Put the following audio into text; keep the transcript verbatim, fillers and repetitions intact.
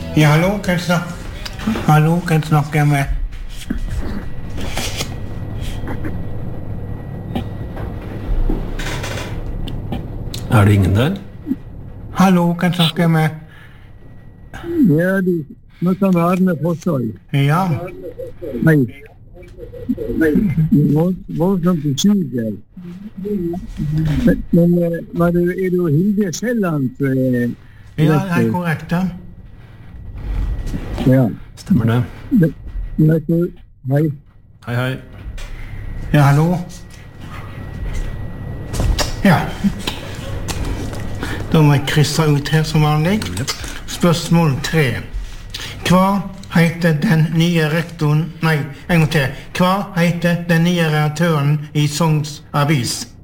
Ja, hallo, kan jeg snakke? Hallo, kan jeg snakke med? Er det ingen der? Hallo, kan jeg snakke med? Ja, du snakker med Arne Fossøy. Ja. Nei. Voldsomt usikker. Men, men var du, er du Hilde Skjelland? Ja, det er korrekt, ja. Ja. Stemmer det. Vet du, hei. Hei, hei. Ja, hallo. Ja. Da må jeg krysse ut her som vanlig. Spørsmål tre. Hva heter den nye rektoren, nei, en gang til. Hva heter den nye redaktøren i Sogns Avis?